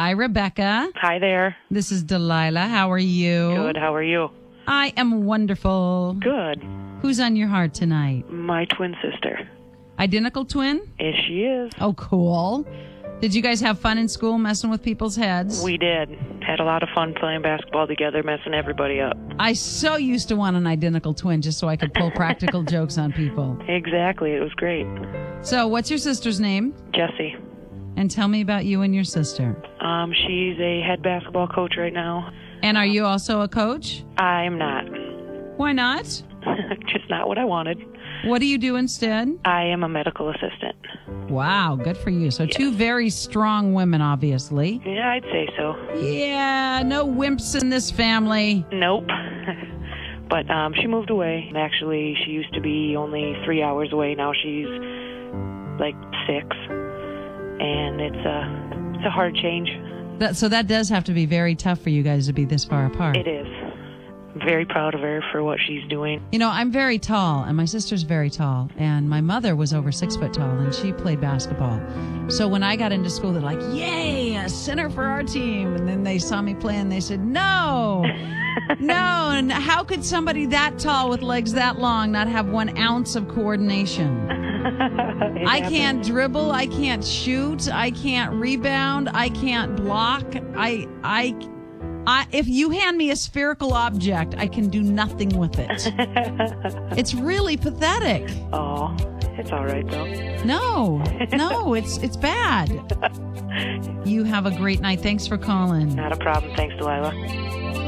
Hi, Rebecca. Hi there. This is Delilah. How are you? Good. How are you? I am wonderful. Good. Who's on your heart tonight? My twin sister. Identical twin? Yes, she is. Oh, cool. Did you guys have fun in school messing with people's heads? We did. Had a lot of fun playing basketball together, messing everybody up. I so used to want an identical twin just so I could pull practical jokes on people. Exactly. It was great. So, what's your sister's name? Jessie. And tell me about you and your sister. She's a head basketball coach right now. And are you also a coach? I'm not. Why not? Just not what I wanted. What do you do instead? I am a medical assistant. Wow, good for you. So two very strong women, obviously. Yeah, I'd say so. Yeah, no wimps in this family. Nope. But she moved away. Actually, she used to be only 3 hours away. Now she's like 6. And it's a hard change. So that does have to be very tough for you guys to be this far apart. It is. I'm very proud of her for what she's doing. You know, I'm very tall, and my sister's very tall, and my mother was over 6 foot tall, and she played basketball. So when I got into school, they're like, yay, a center for our team. And then they saw me play, and they said, no, no. And how could somebody that tall with legs that long not have 1 ounce of coordination? I can't dribble. I can't shoot. I can't rebound. I can't block. If you hand me a spherical object, I can do nothing with it. It's really pathetic. Oh, it's all right, though. No, it's bad. You have a great night. Thanks for calling. Not a problem. Thanks, Delilah.